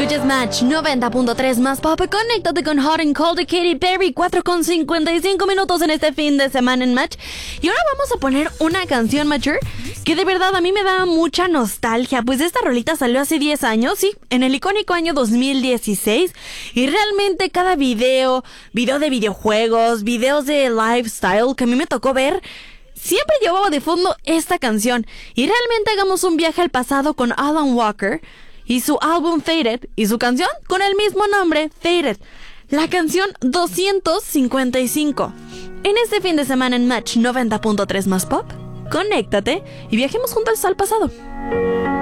Escuchas Match 90.3 más pop. Conéctate con Hot and Cold de Katy Perry. 4:55 minutos en este fin de semana en Match. Y ahora vamos a poner una canción, Mature, que de verdad a mí me da mucha nostalgia. Pues esta rolita salió hace 10 años, sí, en el icónico año 2016. Y realmente cada video de videojuegos, videos de lifestyle que a mí me tocó ver, siempre llevaba de fondo esta canción. Y realmente hagamos un viaje al pasado con Alan Walker y su álbum Faded y su canción con el mismo nombre, Faded. La canción 255. En este fin de semana en Match 90.3 más pop, conéctate y viajemos juntos al pasado.